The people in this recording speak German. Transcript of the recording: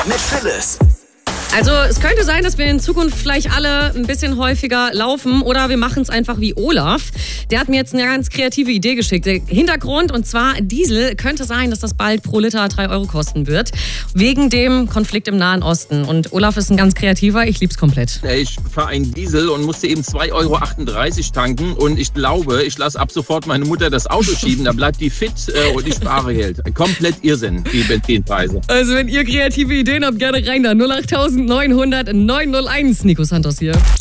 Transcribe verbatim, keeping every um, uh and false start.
mit Phyllis. Also es könnte sein, dass wir in Zukunft vielleicht alle ein bisschen häufiger laufen oder wir machen es einfach wie Olaf. Der hat mir jetzt eine ganz kreative Idee geschickt. Der Hintergrund, und zwar Diesel, könnte sein, dass das bald pro Liter drei Euro kosten wird, wegen dem Konflikt im Nahen Osten. Und Olaf ist ein ganz kreativer, ich lieb's komplett. Ich fahre einen Diesel und musste eben zwei Euro achtunddreißig tanken und ich glaube, ich lasse ab sofort meine Mutter das Auto schieben, da bleibt die fit äh, und ich spare Geld. Komplett Irrsinn, die Benzinpreise. Also wenn ihr kreative Ideen habt, gerne rein da. null acht neunhundert neunhunderteins. Nico Santos hier.